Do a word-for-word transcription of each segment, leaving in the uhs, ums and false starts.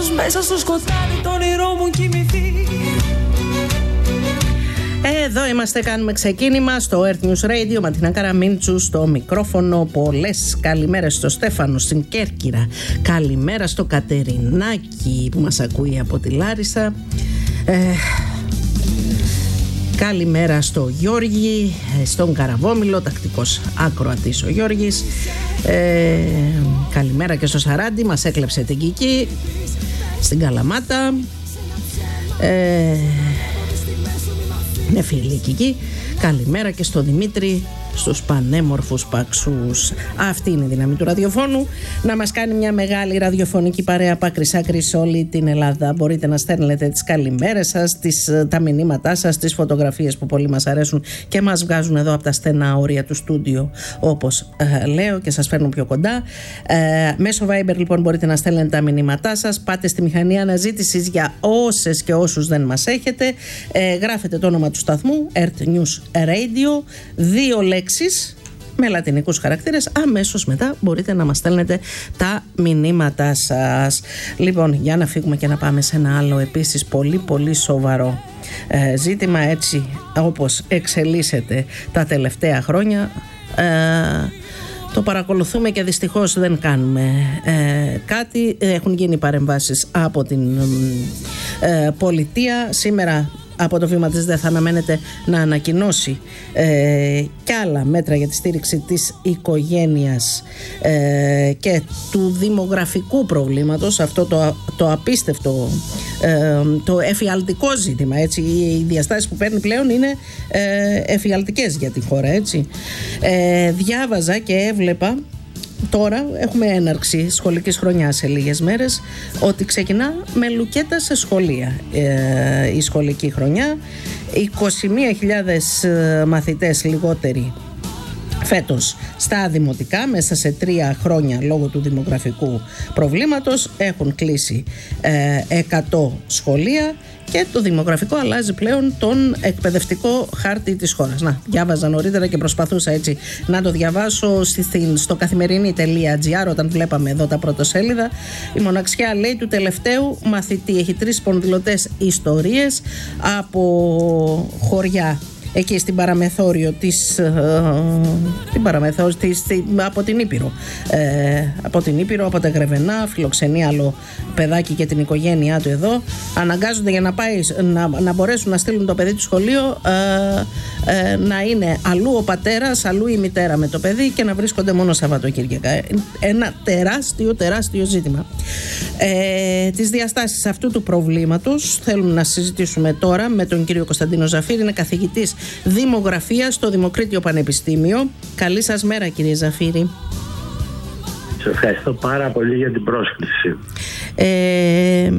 Ίσως μέσα στο σκοτάδι το όνειρό μου κοιμηθεί. Εδώ είμαστε, κάνουμε ξεκίνημα στο Earth News Radio. Ματινά Καραμίντσου στο μικρόφωνο. Πολλές καλημέρες στο Στέφανο στην Κέρκυρα. Καλημέρα στο Κατερινάκι που μας ακούει από τη Λάρισα. ε, Καλημέρα στο Γιώργη, στον Καραβόμιλο, τακτικός ακροατής ο Γιώργης. ε, Καλημέρα και στο Σαράντι, μας έκλεψε την Κική. Στην Καλαμάτα. ε, Ναι, φίλοι Κική. Καλημέρα και στο Δημήτρη, στους πανέμορφους παξούς. Αυτή είναι η δύναμη του ραδιοφώνου. Να μας κάνει μια μεγάλη ραδιοφωνική παρέα από άκρη σ' άκρη σε όλη την Ελλάδα. Μπορείτε να στέλνετε τις καλημέρες σας, τις, τα μηνύματά σας, τις φωτογραφίες που πολύ μας αρέσουν και μας βγάζουν εδώ από τα στενά όρια του στούντιο, όπως ε, λέω, και σας φέρνουν πιο κοντά. Ε, μέσω Viber λοιπόν μπορείτε να στέλνετε τα μηνύματά σας. Πάτε στη μηχανή αναζήτησης για όσες και όσους δεν μας έχετε. Ε, γράφετε το όνομα του σταθμού, Earth News Radio, δύο λέξεις με λατινικούς χαρακτήρες. Αμέσως μετά μπορείτε να μας στέλνετε τα μηνύματά σας. Λοιπόν, για να φύγουμε και να πάμε σε ένα άλλο επίσης πολύ πολύ σοβαρό ε, ζήτημα, έτσι όπως εξελίσσεται τα τελευταία χρόνια. ε, Το παρακολουθούμε και δυστυχώς δεν κάνουμε ε, κάτι. Έχουν γίνει παρεμβάσεις από την ε, πολιτεία. Σήμερα από το βήμα της ΔΕ θα αναμένεται να ανακοινώσει ε, κι άλλα μέτρα για τη στήριξη της οικογένειας ε, και του δημογραφικού προβλήματος. Αυτό το, το απίστευτο, ε, το εφιαλτικό ζήτημα, έτσι. Οι διαστάσεις που παίρνει πλέον είναι ε, εφιαλτικές για τη χώρα, έτσι. Ε, διάβαζα και έβλεπα τώρα, έχουμε έναρξη σχολικής χρονιάς σε λίγες μέρες, ότι ξεκινά με λουκέτα σε σχολεία ε, η σχολική χρονιά. είκοσι μία χιλιάδες μαθητές λιγότεροι φέτος στα δημοτικά μέσα σε τρία χρόνια λόγω του δημογραφικού προβλήματος. Έχουν κλείσει ε, εκατό σχολεία και το δημογραφικό αλλάζει πλέον τον εκπαιδευτικό χάρτη της χώρας. Να, διάβαζα νωρίτερα και προσπαθούσα έτσι να το διαβάσω στο καθημερινή.gr όταν βλέπαμε εδώ τα πρωτοσέλιδα. Η μοναξιά, λέει, του τελευταίου μαθητή. Έχει τρεις σπονδυλωτές ιστορίες από χωριά εκεί στην παραμεθόριο της, ε, την παραμεθόριο της, από την Ήπειρο ε, από την Ήπειρο, από τα Γρεβενά, φιλοξενεί άλλο παιδάκι και την οικογένειά του εδώ. Αναγκάζονται για να, πάει, να, να μπορέσουν να στείλουν το παιδί του σχολείο ε, ε, να είναι αλλού ο πατέρας, αλλού η μητέρα με το παιδί και να βρίσκονται μόνο Σαββατοκύριακα. Ένα τεράστιο τεράστιο ζήτημα. ε, Τις διαστάσεις αυτού του προβλήματος θέλουμε να συζητήσουμε τώρα με τον κύριο Κωνσταντίνο Ζαφύρη. Είναι καθηγητής δημογραφία στο Δημοκρίτιο Πανεπιστήμιο. Καλή σας μέρα, κύριε Ζαφύρη. Σας ευχαριστώ πάρα πολύ για την πρόσκληση. ε,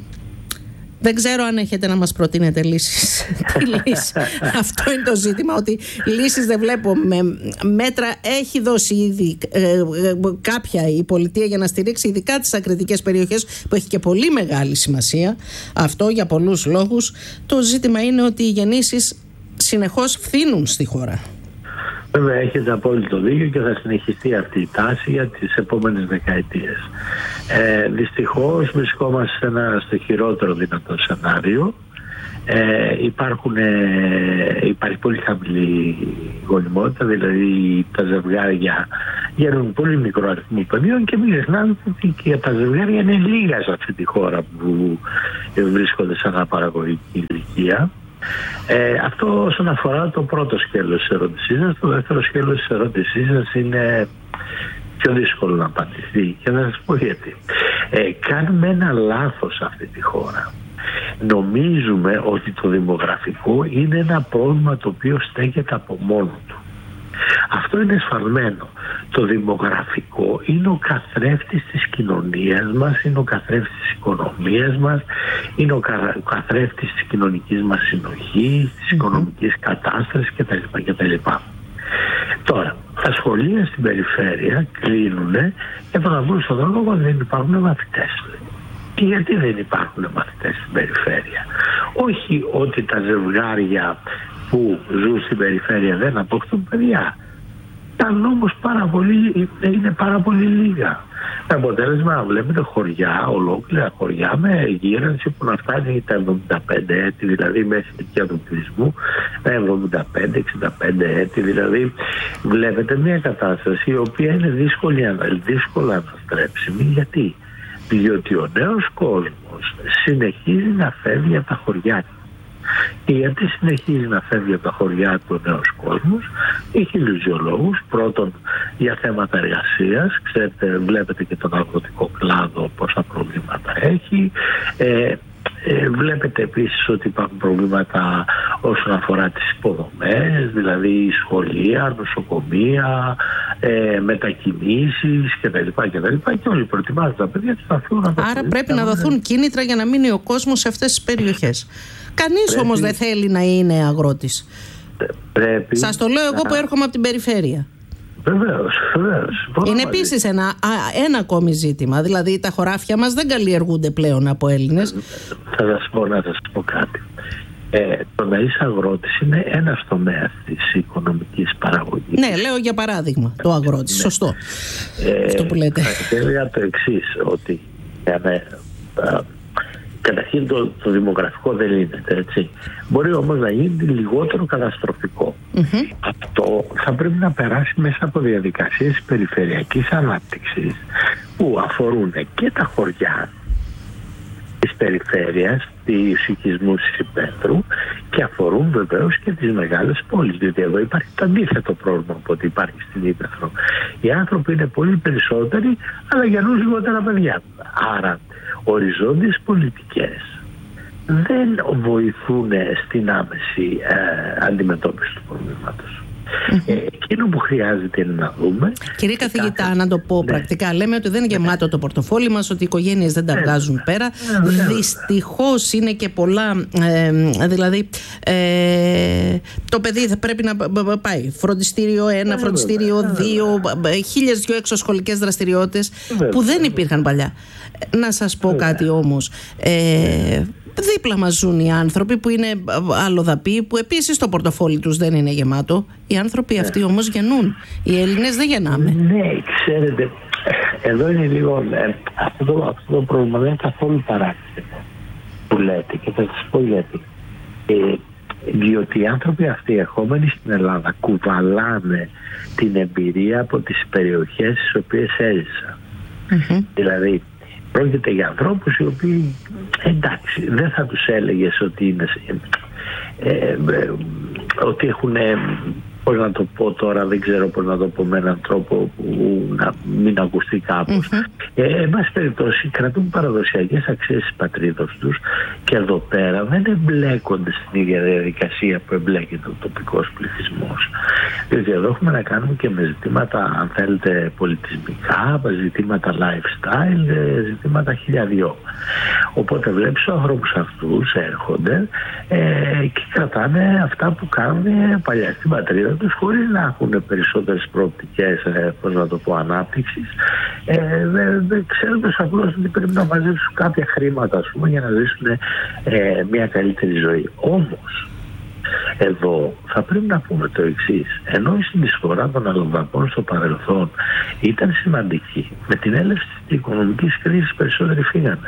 Δεν ξέρω αν έχετε να μας προτείνετε λύσεις. Τι λύση? Αυτό είναι το ζήτημα, ότι λύσεις δεν βλέπω. Με μέτρα έχει δώσει ήδη ε, ε, κάποια η πολιτεία για να στηρίξει ειδικά τις ακριτικές περιοχές, που έχει και πολύ μεγάλη σημασία αυτό για πολλούς λόγους. Το ζήτημα είναι ότι οι γεννήσεις συνεχώς φθήνουν στη χώρα. Βέβαια, έχετε απόλυτο δίκιο και θα συνεχιστεί αυτή η τάση για τις επόμενες δεκαετίες. Ε, δυστυχώς βρισκόμαστε σε ένα στο χειρότερο δυνατό σενάριο. Ε, υπάρχουν, ε, υπάρχει πολύ χαμηλή γονιμότητα, δηλαδή τα ζευγάρια γίνουν πολύ μικρό αριθμό παιδιών και μην ξεχνάμε ότι και τα ζευγάρια είναι λίγα σε αυτή τη χώρα που βρίσκονται σε αναπαραγωγική ηλικία. Ε, αυτό όσον αφορά το πρώτο σκέλος της ερώτησής σας. Το δεύτερο σκέλος της ερώτησής σας είναι πιο δύσκολο να απαντηθεί και να σας πω γιατί. Ε, κάνουμε ένα λάθος σε αυτή τη χώρα. Νομίζουμε ότι το δημογραφικό είναι ένα πρόβλημα το οποίο στέκεται από μόνο του. Αυτό είναι σφαλμένο. Το δημογραφικό είναι ο καθρέφτης της κοινωνίας μας, είναι ο καθρέφτης της οικονομίας μας, είναι ο καθρέφτης της κοινωνικής μας συνοχής, της οικονομικής κατάστασης κτλ. κτλ. Τώρα, τα σχολεία στην περιφέρεια κλείνουν και τον απλούστο λόγο δεν υπάρχουν μαθητές. Και γιατί δεν υπάρχουν μαθητές στην περιφέρεια? Όχι ότι τα ζευγάρια που ζουν στην περιφέρεια δεν αποκτούν παιδιά. Τα όμως πάρα πολύ, είναι πάρα πολύ λίγα. Αποτέλεσμα, βλέπετε χωριά, ολόκληρα χωριά με γύρανση που να φτάνει τα εβδομήντα πέντε έτη, δηλαδή μέση ηλικία του πληθυσμού με εβδομήντα πέντε εξήντα πέντε έτη. Δηλαδή, βλέπετε μια κατάσταση η οποία είναι δύσκολη, δύσκολα αναστρέψιμη. Γιατί? Διότι ο νέος κόσμος συνεχίζει να φεύγει από τα χωριά του. Και γιατί συνεχίζει να φεύγει από τα χωριά του ο νέος κόσμος? Έχει λουζιολόγους. Πρώτον, για θέματα εργασίας. Ξέρετε, βλέπετε και τον αγροτικό κλάδο πόσα προβλήματα έχει. Ε, ε, βλέπετε επίσης ότι υπάρχουν προβλήματα όσον αφορά τις υποδομές, δηλαδή σχολεία, νοσοκομεία, ε, μετακινήσεις κτλ. Και, και όλοι προετοιμάζουν τα παιδιά τους να φύγουν από. Άρα πρέπει να δοθούν κίνητρα για να μείνει ο κόσμος σε αυτές τις περιοχές. Κανείς πρέπει... όμως δεν θέλει να είναι αγρότης. Πρέπει... Σας το λέω εγώ που έρχομαι από την περιφέρεια. Βεβαίως, βεβαίως. Είναι επίσης ένα, ένα ακόμη ζήτημα. Δηλαδή τα χωράφια μας δεν καλλιεργούνται πλέον από Έλληνες. Θα σας πω να σας πω κάτι. Ε, το να είσαι αγρότης είναι ένας τομέας της οικονομικής παραγωγής. Ναι, λέω για παράδειγμα το αγρότης. Ναι. Σωστό. Ε, Αυτό που λέτε. Θα έλεγα το εξής, ότι για να, α, καταρχήν το, το δημογραφικό δεν λύνεται, έτσι. Μπορεί όμως να γίνει λιγότερο καταστροφικό. Mm-hmm. Αυτό θα πρέπει να περάσει μέσα από διαδικασίες περιφερειακής ανάπτυξης που αφορούν και τα χωριά της περιφέρειας, της οικισμού της υπαίθρου, και αφορούν βεβαίως και τις μεγάλες πόλεις. Διότι εδώ υπάρχει το αντίθετο πρόβλημα από ό,τι υπάρχει στην υπαίθρο. Οι άνθρωποι είναι πολύ περισσότεροι, αλλά γεννούν λιγότερα παιδιά. Άρα, οριζόντιες πολιτικές δεν βοηθούν στην άμεση ε, αντιμετώπιση του προβλήματος. Mm-hmm. Ε, εκείνο που χρειάζεται είναι να δούμε. Κύριε καθηγητά, κάθε... να το πω ναι. πρακτικά, λέμε ότι δεν είναι γεμάτο το πορτοφόλι μας, ότι οι οικογένειες δεν τα βγάζουν πέρα. Δυστυχώς είναι και πολλά. Ε, δηλαδή, ε, το παιδί θα πρέπει να πάει φροντιστήριο ένα, φροντιστήριο δύο, χίλιες δυο εξωσχολικές δραστηριότητες που δεν υπήρχαν παλιά. Να σας πω κάτι όμως. Ε, Δίπλα μας ζουν οι άνθρωποι που είναι αλλοδαποί, που επίσης το πορτοφόλι τους δεν είναι γεμάτο. Οι άνθρωποι αυτοί όμως γεννούν. Οι Έλληνες δεν γεννάμε. Ναι, ξέρετε, εδώ είναι λίγο ε, αυτό, το, αυτό το πρόβλημα δεν είναι καθόλου παράξενο που λέτε, και θα σας πω γιατί. Ε, διότι οι άνθρωποι αυτοί ερχόμενοι στην Ελλάδα κουβαλάνε την εμπειρία από τις περιοχές στις οποίες έζησαν. Mm-hmm. Δηλαδή, πρόκειται για ανθρώπους οι οποίοι, εντάξει, δεν θα τους έλεγες ότι είναι, ε, ε, ε, ότι έχουν, ε, πώς να το πω τώρα, δεν ξέρω πώς να το πω με έναν τρόπο που να μην ακουστεί κάπως. Mm-hmm. Ε, εν πάση περιπτώσει, κρατούν παραδοσιακές αξίες της πατρίδος τους και εδώ πέρα δεν εμπλέκονται στην ίδια διαδικασία που εμπλέκεται ο τοπικός πληθυσμός. Διότι εδώ έχουμε να κάνουμε και με ζητήματα, αν θέλετε, πολιτισμικά, ζητήματα lifestyle, ζητήματα χιλιαδιό. Οπότε βλέπεις τους ανθρώπους αυτούς έρχονται ε, και κρατάνε αυτά που κάνουν παλιά στην πατρίδα τους, χωρίς να έχουν περισσότερες προοπτικές, ε, πώς να το πω, ανάπτυξης. Ε, δεν δε ξέροντας απλώς ότι πρέπει να μαζέψουν κάποια χρήματα, ας πούμε, για να ζήσουν ε, μια καλύτερη ζωή. Όμως, εδώ θα πρέπει να πούμε το εξής. Ενώ η συνεισφορά των αλλοδαπών στο παρελθόν ήταν σημαντική, με την έλευση της οικονομικής κρίσης περισσότεροι φύγανε.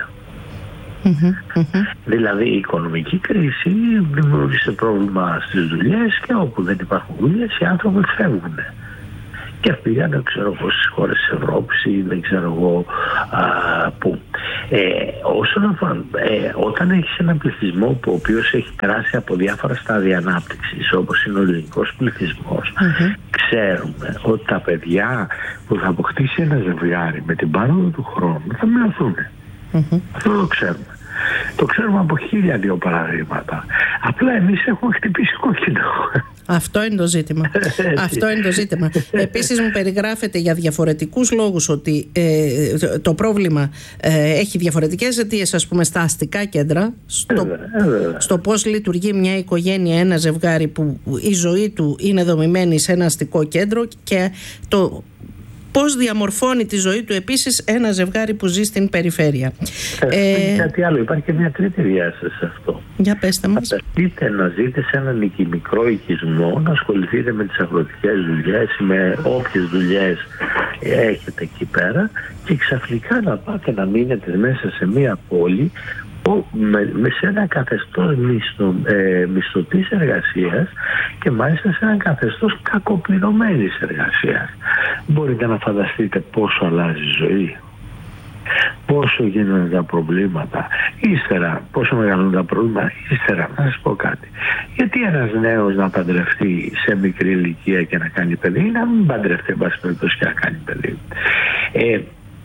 Mm-hmm, mm-hmm. Δηλαδή η οικονομική κρίση δημιούργησε πρόβλημα στις δουλειές, και όπου δεν υπάρχουν δουλειές οι άνθρωποι φεύγουν και πήγανε, ξέρω εγώ, στις χώρες της Ευρώπης ή δεν ξέρω εγώ α, πού. Ε, όσον αφορά, ε, όταν έχεις έναν πληθυσμό που ο οποίος έχει περάσει από διάφορα στάδια ανάπτυξης, όπως είναι ο ελληνικός πληθυσμός, mm-hmm. ξέρουμε ότι τα παιδιά που θα αποκτήσει ένα ζευγάρι με την πάροδο του χρόνου θα μειωθούν. Mm-hmm. Αυτό το ξέρουμε. Το ξέρουμε από χίλια δύο παραδείγματα. Απλά εμείς έχουμε χτυπήσει κόκκινο. Αυτό είναι το ζήτημα. Αυτό είναι το ζήτημα. Επίσης μου περιγράφεται για διαφορετικούς λόγους ότι ε, το πρόβλημα ε, έχει διαφορετικές αιτίες, ας πούμε, στα αστικά κέντρα, στο, στο πώς λειτουργεί μια οικογένεια, ένα ζευγάρι που η ζωή του είναι δομημένη σε ένα αστικό κέντρο, και το πώς διαμορφώνει τη ζωή του επίσης ένα ζευγάρι που ζει στην περιφέρεια. Ε, κάτι άλλο, υπάρχει και μια τρίτη διάσταση σε αυτό. Για πέστε μας. Φανταστείτε να ζείτε σε έναν μικρό οικισμό, να ασχοληθείτε με τις αγροτικές δουλειές, με όποιες δουλειές έχετε εκεί πέρα, και ξαφνικά να πάτε να μείνετε μέσα σε μια πόλη με, με σε ένα καθεστώς μισθω, ε, μισθωτής εργασίας, και μάλιστα σε ένα καθεστώς κακοπληρωμένης εργασίας. Μπορείτε να φανταστείτε πόσο αλλάζει η ζωή, πόσο γίνονται τα προβλήματα, ύστερα πόσο μεγαλώνουν τα προβλήματα. Ύστερα να σας πω κάτι, γιατί ένας νέος να παντρευτεί σε μικρή ηλικία και να κάνει παιδί, ή να μην παντρευτεί εν πάση περιπτώσει και να κάνει παιδί? ε,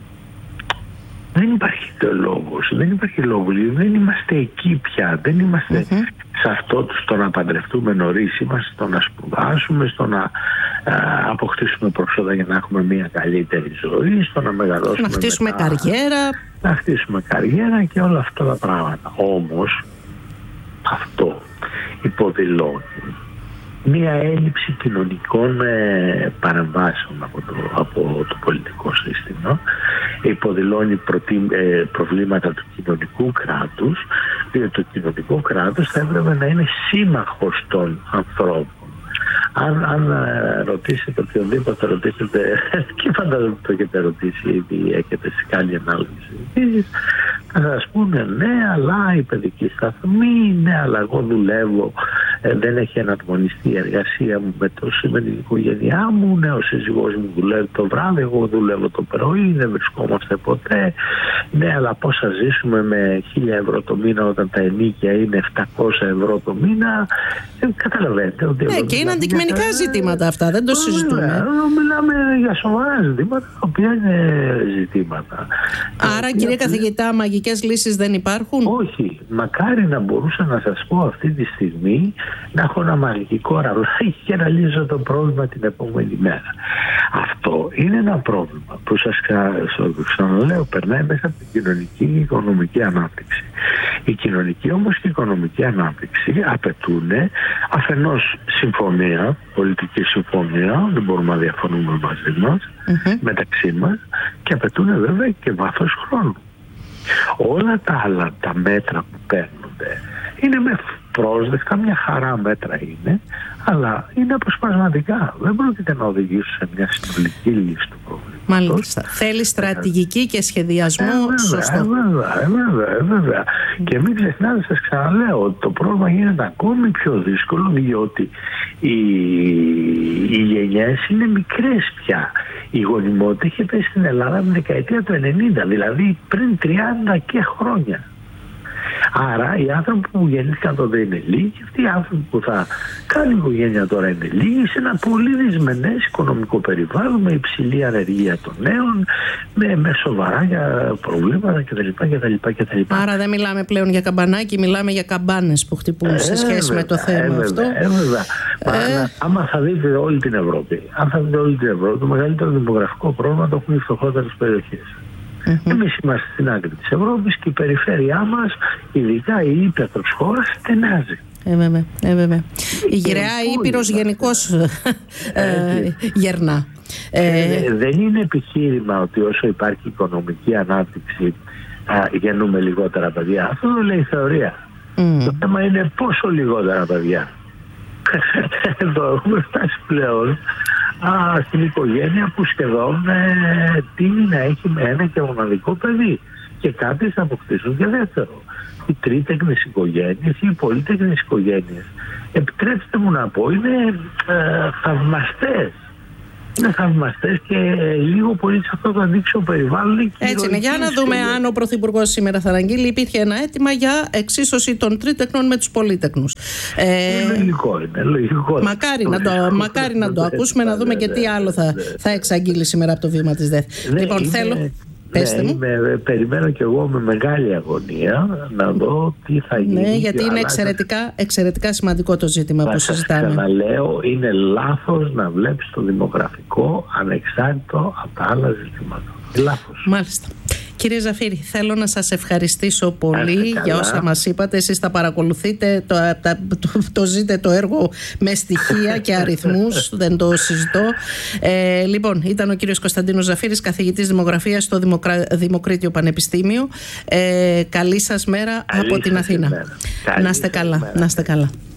Δεν υπάρχει λόγος, δεν υπάρχει λόγος, δεν είμαστε εκεί πια, δεν είμαστε mm-hmm. σε αυτό στο να παντρευτούμε νωρίς, είμαστε στο να σπουδάσουμε, στο να α, αποκτήσουμε προσόντα για να έχουμε μια καλύτερη ζωή, στο να μεγαλώσουμε, να χτίσουμε μετά, καριέρα, να χτίσουμε καριέρα και όλα αυτά τα πράγματα. Όμως αυτό υποδηλώνει μια έλλειψη κοινωνικών ε, παρεμβάσεων από το, από το πολιτικό σύστημα. Υποδηλώνει προτι, ε, προβλήματα του κοινωνικού κράτους, διότι το κοινωνικό κράτος θα έπρεπε να είναι σύμμαχος των ανθρώπων. Αν, αν ε, ρωτήσετε οποιονδήποτε, ρωτήσετε, και φαντάζομαι ότι το έχετε ρωτήσει ήδη, έχετε κάνει ανάλυση, θα σας πούνε ναι, αλλά η παιδική σταθμή, ναι, αλλά εγώ δουλεύω, ε, δεν έχει εναρμονιστεί η εργασία μου με το με την οικογένειά μου, ναι, ο σύζυγός μου δουλεύει το βράδυ, εγώ δουλεύω το πρωί, δεν βρισκόμαστε ποτέ, ναι, αλλά πώς θα ζήσουμε με χίλια ευρώ το μήνα όταν τα ενίκια είναι επτακόσια ευρώ το μήνα? ε, καταλαβαίνετε ότι... Ναι, και είναι αντικειμενικά ε, ζητήματα αυτά, δεν το συζητούμε. Ε, μιλάμε για σοβαρά ζητήματα, τα οποία είναι ζητήματα. Άρα, ε, κύριε καθηγητά, μαγικές λύσεις δεν υπάρχουν? Όχι. Μακάρι να μπορούσα να σας πω αυτή τη στιγμή να έχω ένα μαγικό ραβδάκι και να λύσω το πρόβλημα την επόμενη μέρα. Αυτό είναι ένα πρόβλημα που σας ξαναλέω, περνάει μέσα από την κοινωνική και οικονομική ανάπτυξη. Η κοινωνική όμως και η οικονομική ανάπτυξη απαιτούν αφενός συμφωνία, πολιτική συμφωνία, δεν μπορούμε να διαφωνούμε μαζί μας, mm-hmm. μεταξύ μας, και απαιτούν βέβαια και βάθος χρόνου. Όλα τα άλλα τα μέτρα που παίρνονται είναι με πρόσδεκτα, μια χαρά μέτρα είναι, αλλά είναι αποσπασματικά. Δεν πρόκειται να οδηγήσουν σε μια συνολική λύση του προβλήματος. Μάλιστα. Θέλει στρατηγική και σχεδιασμό. Ε, βέβαια, σωστό. Ε, βέβαια, ε, βέβαια, ε, βέβαια. Mm. Και μην ξεχνάτε, σας ξαναλέω, ότι το πρόβλημα γίνεται ακόμη πιο δύσκολο, διότι οι, οι γενιές είναι μικρές πια. Η γονιμότητα είχε πέσει στην Ελλάδα την δεκαετία του ενενήντα, δηλαδή πριν τριάντα και χρόνια. Άρα οι άνθρωποι που γεννήθηκαν τότε είναι λίγοι, και αυτοί οι άνθρωποι που θα κάνουν οικογένεια τώρα είναι λίγοι, σε ένα πολύ δυσμενές οικονομικό περιβάλλον, με υψηλή ανεργία των νέων, με, με σοβαρά προβλήματα κτλ, κτλ, κτλ. Άρα δεν μιλάμε πλέον για καμπανάκι, μιλάμε για καμπάνες που χτυπούν ε, σε σχέση βέβαια, με το θέμα ε, αυτό. Ε, βέβαια. Ε, άμα θα δείτε όλη την Ευρώπη, αν θα δείτε όλη την Ευρώπη, το μεγαλύτερο δημογραφικό πρόβλημα το έχουν οι φτωχότερες περιοχές. Mm-hmm. Εμείς είμαστε στην άκρη της Ευρώπης και η περιφέρειά μας, ειδικά η ύπεθρος χώρα, στενάζει. Ε, βέβαια, ε, βέβαια. Η γυραιά Ήπειρος γενικώς ε, γερνά. Ε, ε, δεν είναι επιχείρημα ότι όσο υπάρχει οικονομική ανάπτυξη α, γεννούμε λιγότερα παιδιά. Αυτό το λέει η θεωρία. Mm. Το θέμα είναι πόσο λιγότερα παιδιά. Εδώ έχουμε φτάσει πλέον Α, στην οικογένεια που σχεδόν ε, τείνει να έχει ένα και μοναδικό παιδί, και κάποιες θα αποκτήσουν και δεύτερο. Οι τρίτεκνες οικογένειες ή οι πολύτεκνες οικογένειες, επιτρέψτε μου να πω, είναι ε, θαυμαστές. Είναι θαυμαστές και ε, λίγο πολύ σε αυτό το αντίξιο περιβάλλον. Έτσι είναι. Για να δούμε αν ο Πρωθυπουργός σήμερα θα αναγγείλει. Υπήρχε ένα αίτημα για εξίσωση των τρίτεκνων με τους πολύτεκνους. Ε, λογικό είναι. Λογικό. Μακάρι, να το, μακάρι να το ακούσουμε, να δούμε και τι άλλο θα, θα εξαγγείλει σήμερα από το βήμα της ΔΕΘ. Λοιπόν, θέλω... Ναι, είμαι, περιμένω κι εγώ με μεγάλη αγωνία να δω τι θα γίνει. Ναι, γιατί είναι εξαιρετικά, εξαιρετικά σημαντικό το ζήτημα που συζητάμε. Ξαναλέω, είναι λάθος να βλέπεις το δημογραφικό ανεξάρτητο από τα άλλα ζητήματα. Λάθος. Μάλιστα. Κύριε Ζαφύρη, θέλω να σας ευχαριστήσω πολύ για όσα μας είπατε. Εσείς τα παρακολουθείτε, το, το, το, το ζείτε το έργο με στοιχεία και αριθμούς, δεν το συζητώ. Ε, λοιπόν, ήταν ο κύριος Κωνσταντίνος Ζαφύρης, καθηγητής δημογραφίας στο Δημοκρα... Δημοκρίτιο Πανεπιστήμιο. Ε, καλή σας μέρα. Καλή από την Αθήνα. Να είστε καλά. Να είστε καλά.